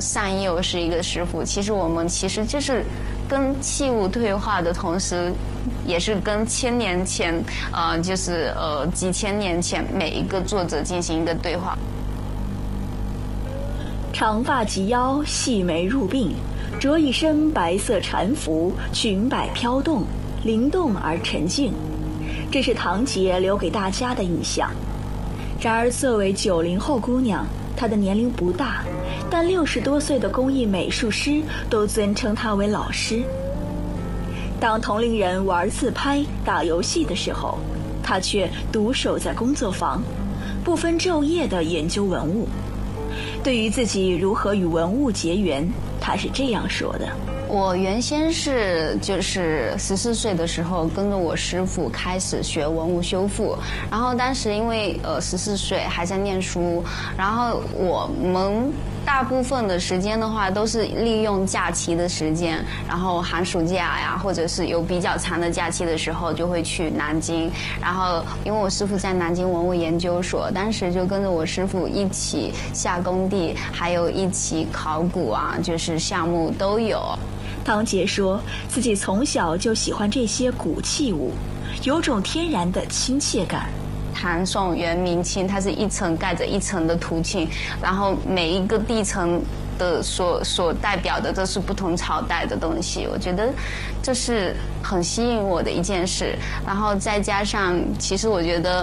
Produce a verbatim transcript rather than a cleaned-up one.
善佑是一个师傅，其实我们其实就是跟器物对话的同时，也是跟千年前，呃，就是呃几千年前每一个作者进行一个对话。 长发及腰，细眉入鬓，着一身白色禅服，裙摆飘动，灵动而沉静，这是唐杰留给大家的印象。然而作为九零后姑娘，她的年龄不大，但六十多岁的工艺美术师都尊称她为老师。当同龄人玩自拍打游戏的时候，她却独守在工作房，不分昼夜地研究文物。对于自己如何与文物结缘，她是这样说的： 我原先是就是十四岁的时候跟着我师傅开始学文物修复，然后当时因为呃十四岁还在念书，然后我们大部分的时间的话都是利用假期的时间，然后寒暑假呀，或者是有比较长的假期的时候就会去南京，然后因为我师傅在南京文物研究所，当时就跟着我师傅一起下工地，还有一起考古啊，就是项目都有。 唐杰说自己从小就喜欢这些古器物，有种天然的亲切感。 唐宋元明清，它是一层盖着一层的土磬，然后每一个地层的所所代表的都是不同朝代的东西，我觉得这是很吸引我的一件事。然后再加上，其实我觉得